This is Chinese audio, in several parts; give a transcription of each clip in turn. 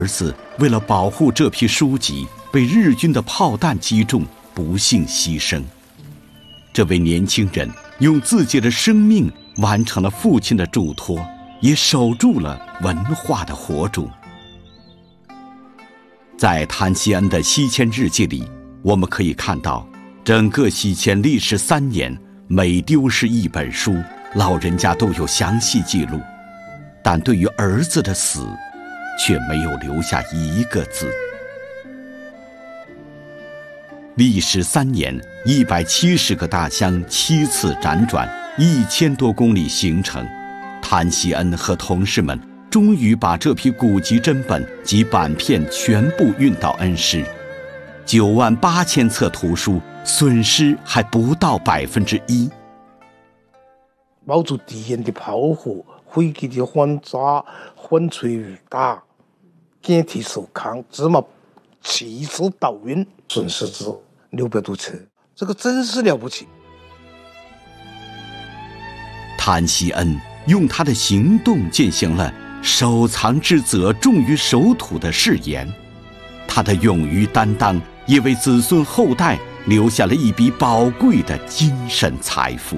儿子为了保护这批书籍，被日军的炮弹击中，不幸牺牲。这位年轻人用自己的生命完成了父亲的嘱托，也守住了文化的火种。在谭锡恩的西迁日记里，我们可以看到，整个西迁历时3年，每丢失一本书，老人家都有详细记录，但对于儿子的死，却没有留下一个字。历时3年，170个大箱7次辗转，1000多公里行程，谭锡恩和同事们终于把这批古籍珍本及版片全部运到恩施。98000册图书，损失还不到1%。 冒着敌人的炮火，飞机的轰炸，风吹雨打，电梯受抗，芝麻7次倒运，损失值600多车，这个真是了不起。 谭锡恩用他的行动践行了守藏之责重于守土的誓言，他的勇于担当也为子孙后代留下了一笔宝贵的精神财富。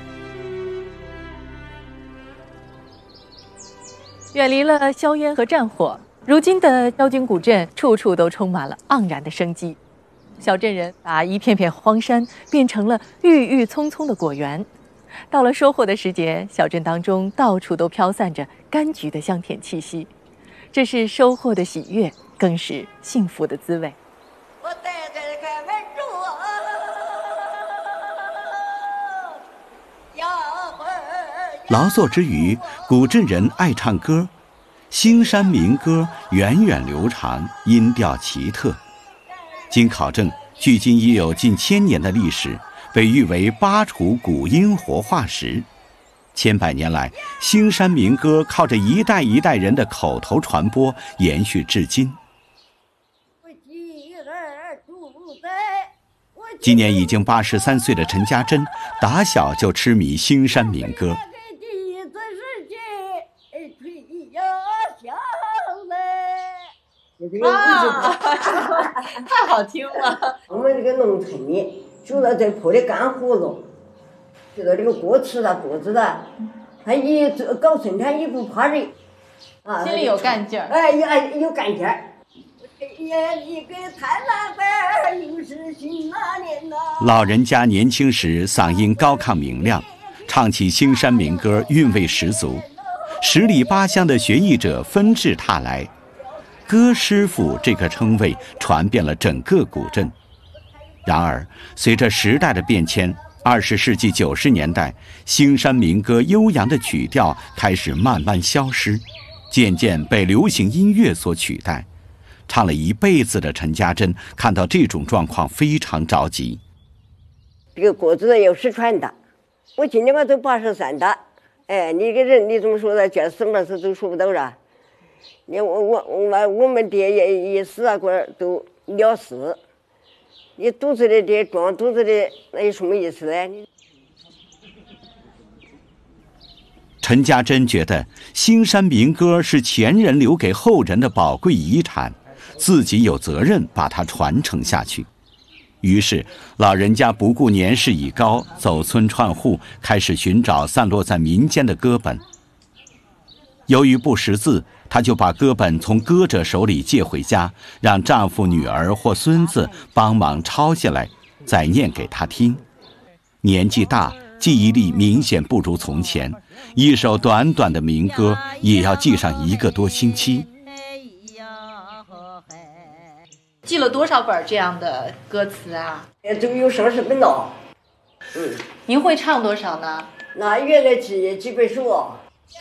远离了硝烟和战火，如今的焦军古镇处处都充满了盎然的生机。小镇人把一片片荒山变成了郁郁葱葱的果园。到了收获的时节，小镇当中到处都飘散着柑橘的香甜气息，这是收获的喜悦，更是幸福的滋味。我带着开门住劳作之余，古镇人爱唱歌，兴山民歌源远流长，音调奇特。经考证，距今已有近1000年的历史，被誉为巴楚古音活化石。千百年来，兴山民歌靠着一代一代人的口头传播，延续至今。今年已经83岁的陈家珍，打小就痴迷兴山民歌。 太好听了！ 我们这个农村里，主要在破的干活了，觉得这个锅吃了锅子了，他一搞生产也不怕人， 啊，心里有干劲儿。 哎，有干劲儿。一个贪婪本，又是新那年呐。 老人家年轻时嗓音高亢明亮，唱起兴山民歌韵味十足，10里8乡的学艺者纷至沓来。歌师傅这个称谓传遍了整个古镇。然而，随着时代的变迁，20世纪90年代，兴山民歌悠扬的曲调开始慢慢消失，渐渐被流行音乐所取代。唱了一辈子的陈家珍看到这种状况非常着急。 这个锅子要失传的，我今年我都83的，哎，你个人你怎么说的？这什么事都说不到了。我们爹也死啊，过都了事。你肚子里的装肚子的，那有什么意思呢？ 陈家珍觉得兴山民歌是前人留给后人的宝贵遗产，自己有责任把它传承下去。于是老人家不顾年事已高，走村串户，开始寻找散落在民间的歌本。由于不识字，她就把歌本从歌者手里借回家，让丈夫、女儿或孙子帮忙抄下来，再念给她听。年纪大，记忆力明显不如从前，一首短短的民歌也要记上1个多星期。 记了多少本这样的歌词啊？ 都有30本了。 您会唱多少呢？ 那原来几本书啊。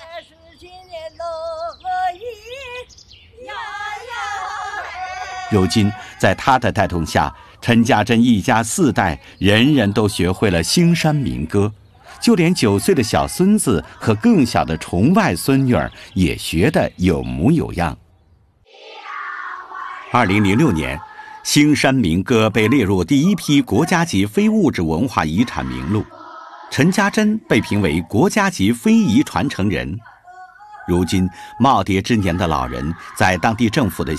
如今，在他的带动下，陈家珍一家4代人人都学会了兴山民歌，就连9岁的小孙子和更小的重外孙女儿也学得有模有样。2006年，兴山民歌被列入第一批国家级非物质文化遗产名录，陈家珍被评为国家级非遗传承人。 如今耄耋之年的老人在当地政府的